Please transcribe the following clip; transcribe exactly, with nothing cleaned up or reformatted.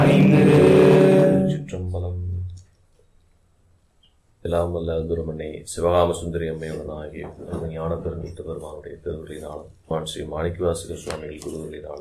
சிற்றம்பலம். எல்லாம் வல்ல அந்துரமனை சிவகாம சுந்தரி அம்மையுடன் ஆகிய ஞான பெருமிட்டு பெருமானுடைய திருவுரையினாலும் ஸ்ரீ மாணிக்கவாசகர் சுவாமிகள் குருவுரையினாலும்